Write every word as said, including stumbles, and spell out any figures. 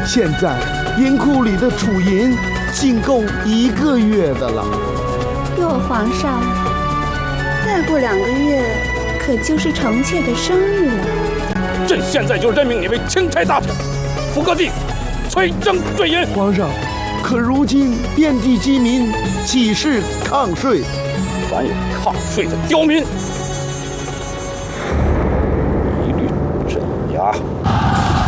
现在银库里的储银仅够一个月的了。 哟，皇上，再过两个月可就是臣妾的生日了。 朕现在就任命你为钦差大臣，福各地催征税银。 皇上，可如今遍地饥民，岂是抗税？ 凡有抗税的刁民，一律镇压。